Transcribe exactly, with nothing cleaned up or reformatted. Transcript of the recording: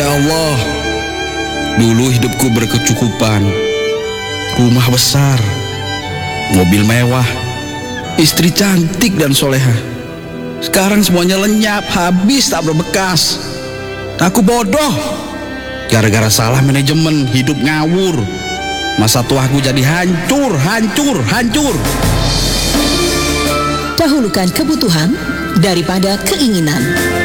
Ya Allah, dulu hidupku berkecukupan, rumah besar, mobil mewah, istri cantik dan soleha. Sekarang semuanya lenyap, habis tak berbekas. Aku bodoh, gara-gara salah manajemen, hidup ngawur. Masa tuaku jadi hancur, hancur, hancur. Dahulukan kebutuhan daripada keinginan.